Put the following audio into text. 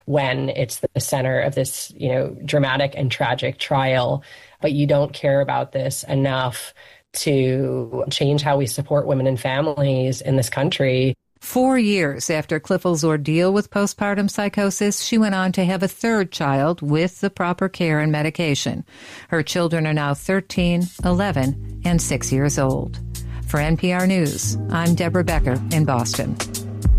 when it's the center of this, dramatic and tragic trial, but you don't care about this enough to change how we support women and families in this country. 4 years after Klippel's ordeal with postpartum psychosis, she went on to have a third child with the proper care and medication. Her children are now 13, 11, and 6 years old. For NPR News, I'm Deborah Becker in Boston.